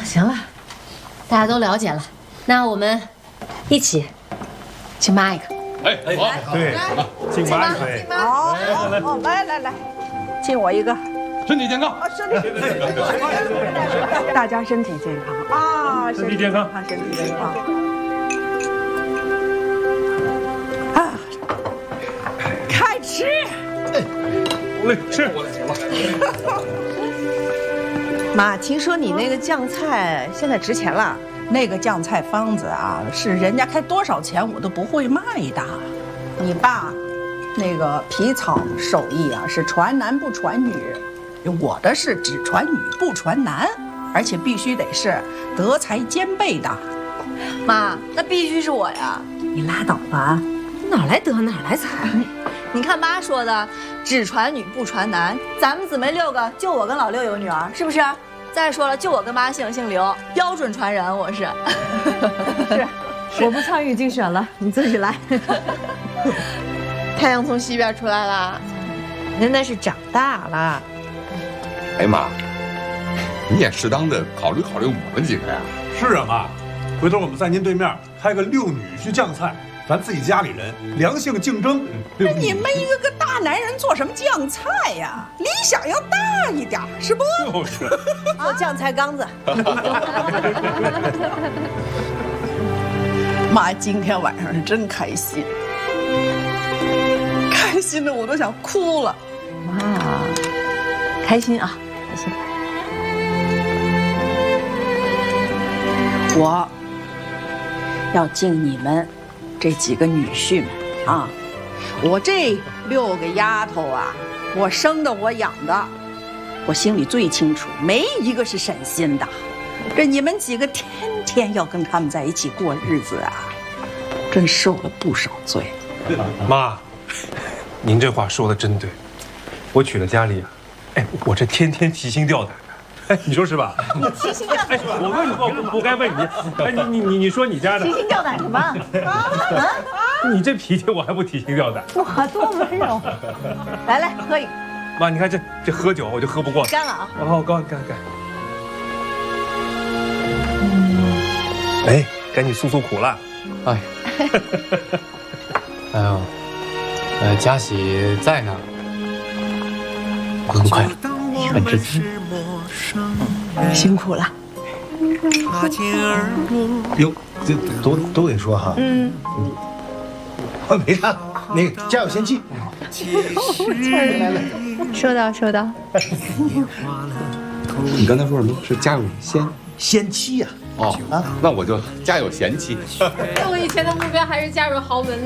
行了，大家都了解了，那我们一起亲妈一个。 哎，好， 对，敬妈一回。 好，来，敬我一个。 身体健康， 身体健康，大家身体健康啊！ 身体健康， 身体健康。啊，开吃。 来吃。 妈，听说你那个酱菜现在值钱了？ 那个酱菜方子啊，是人家开多少钱我都不会卖的。你爸那个皮草手艺啊，是传男不传女，我的是只传女不传男，而且必须得是德才兼备的。 妈，那必须是我呀！ 你拉倒吧， 哪来德哪来才？ 你看妈说的，只传女不传男，咱们姊妹6个，就我跟老六有女儿，是不是？再说了，就我跟妈姓刘，标准传人，我是。 是，我不参与竞选了，你自己来。 太阳从西边出来了， 人那是长大了。 哎妈，你也适当的考虑考虑我们几个呀。 是啊，妈，回头我们在您对面开个6女婿酱菜，咱自己家里人良性竞争。 那你们一个大男人做什么酱菜呀？理想要大一点，是不？ 就是。 做酱菜缸子。 妈今天晚上是真开心，开心的我都想哭了。 哇，开心啊，开心！ 我要敬你们这几个女婿们啊！我这6个丫头啊，我生的我养的，我心里最清楚，没一个是省心的。这你们几个天天要跟他们在一起过日子啊，真受了不少罪。 妈，您这话说的真对，我娶了佳丽啊，哎，我这天天提心吊胆的，哎，你说是吧？ 你提心吊胆？ 哎，我问你，不该问你，哎，你说你家的提心吊胆什么？ 你这脾气我还不提心吊胆？ 我多温柔。来，喝一个。 妈，你看这喝酒我就喝不过。 干了啊！ 哦，干。哎，赶紧诉苦了。 哎，哎呦，佳喜在呢，很快很支持。 辛苦了。 哟，这都得说哈。没啥，那个家有仙妻。来， 收到。 你刚才说什么？是家有仙妻呀？ 哦，那我就家有贤妻。 那我以前的目标还是嫁入豪门。